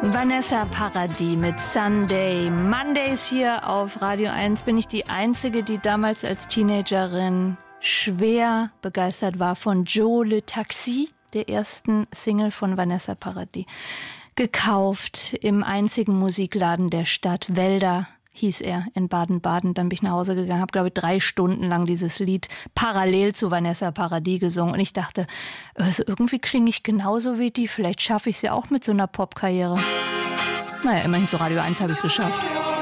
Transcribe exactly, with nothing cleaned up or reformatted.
Vanessa Paradis mit Sunday. Mondays hier auf Radio eins. Bin ich die Einzige, die damals als Teenagerin schwer begeistert war von Joe Le Taxi, der ersten Single von Vanessa Paradis. Gekauft im einzigen Musikladen der Stadt, Wälder hieß er, in Baden-Baden. Dann bin ich nach Hause gegangen, habe, glaube ich, drei Stunden lang dieses Lied parallel zu Vanessa Paradis gesungen. Und ich dachte, also irgendwie klinge ich genauso wie die. Vielleicht schaffe ich es ja auch mit so einer Popkarriere. Naja, immerhin zu Radio eins habe ich es geschafft.